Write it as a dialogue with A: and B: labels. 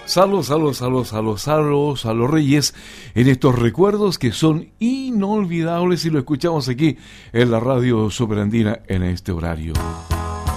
A: Saludos a los Reyes en estos recuerdos que son inolvidables y lo escuchamos aquí en la radio Superandina en este horario.